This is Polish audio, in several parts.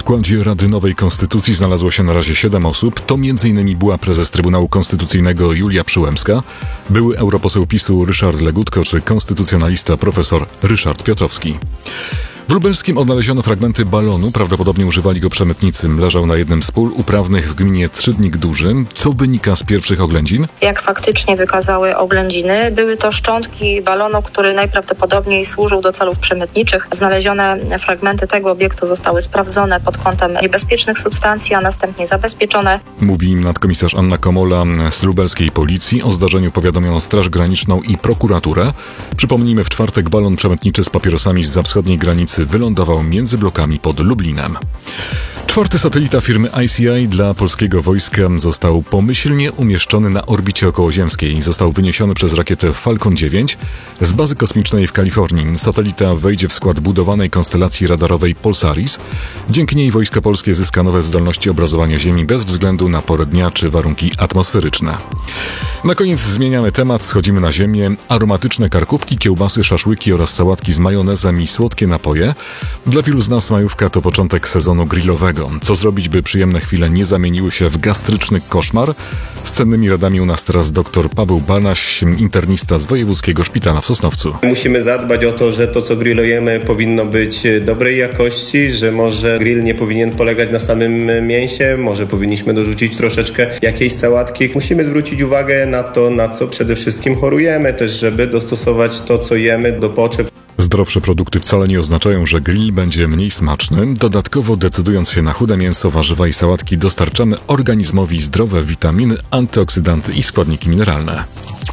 składzie Rady Nowej Konstytucji znalazło się na razie 7 osób. To m.in. była prezes Trybunału Konstytucyjnego Julia Przyłębska, były europoseł PiS-u Ryszard Legutko czy konstytucjonalista profesor Ryszard Piotrowski. W Lubelskim odnaleziono fragmenty balonu, prawdopodobnie używali go przemytnicy. Leżał na jednym z pól uprawnych w gminie Trzydnik Duży. Co wynika z pierwszych oględzin? Jak faktycznie wykazały oględziny, były to szczątki balonu, który najprawdopodobniej służył do celów przemytniczych. Znalezione fragmenty tego obiektu zostały sprawdzone pod kątem niebezpiecznych substancji, a następnie zabezpieczone. Mówi nadkomisarz Anna Komola z lubelskiej policji. O zdarzeniu powiadomiono Straż Graniczną i prokuraturę. Przypomnijmy, w czwartek balon przemytniczy z papierosami zza wschodniej granicy wylądował między blokami pod Lublinem. Czwarty satelita firmy ICI dla polskiego wojska został pomyślnie umieszczony na orbicie okołoziemskiej. Został wyniesiony przez rakietę Falcon 9 z bazy kosmicznej w Kalifornii. Satelita wejdzie w skład budowanej konstelacji radarowej Polaris. Dzięki niej wojsko polskie zyska nowe zdolności obrazowania Ziemi bez względu na porę dnia czy warunki atmosferyczne. Na koniec zmieniamy temat, schodzimy na ziemię. Aromatyczne karkówki, kiełbasy, szaszłyki oraz sałatki z majonezem i słodkie napoje. Dla wielu z nas majówka to początek sezonu grillowego. Co zrobić, by przyjemne chwile nie zamieniły się w gastryczny koszmar? Z cennymi radami u nas teraz dr Paweł Banaś, internista z Wojewódzkiego Szpitala w Sosnowcu. Musimy zadbać o to, że to, co grillujemy, powinno być dobrej jakości, że może grill nie powinien polegać na samym mięsie, może powinniśmy dorzucić troszeczkę jakiejś sałatki. Musimy zwrócić uwagę na to, na co przede wszystkim chorujemy, też żeby dostosować to, co jemy, do potrzeb. Zdrowsze produkty wcale nie oznaczają, że grill będzie mniej smaczny. Dodatkowo, decydując się na chude mięso, warzywa i sałatki, dostarczamy organizmowi zdrowe witaminy, antyoksydanty i składniki mineralne.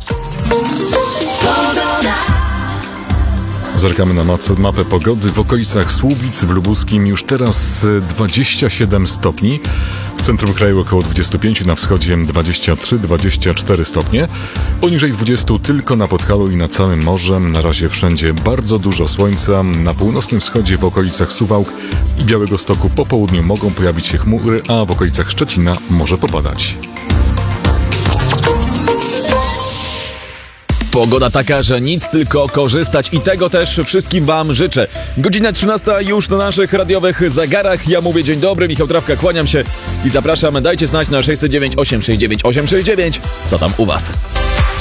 Zerkamy na mapę pogody. W okolicach Słubic, w Lubuskim już teraz 27 stopni. W centrum kraju około 25, na wschodzie 23-24 stopnie. Poniżej 20 tylko na Podhalu i na całym morze. Na razie wszędzie bardzo dużo słońca. Na północnym wschodzie w okolicach Suwałk i Białegostoku po południu mogą pojawić się chmury, a w okolicach Szczecina może popadać. Pogoda taka, że nic, tylko korzystać i tego też wszystkim Wam życzę. Godzina 13 już na naszych radiowych zegarach. Ja mówię dzień dobry, Michał Trawka, kłaniam się i zapraszam. Dajcie znać na 609 869 869, co tam u Was.